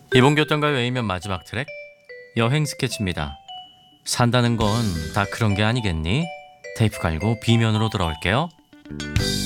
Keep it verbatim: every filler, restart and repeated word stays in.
이번 교통가요 A면 마지막 트랙 여행 스케치입니다. 산다는 건 다 그런 게 아니겠니? 테이프 갈고 B면으로 돌아올게요.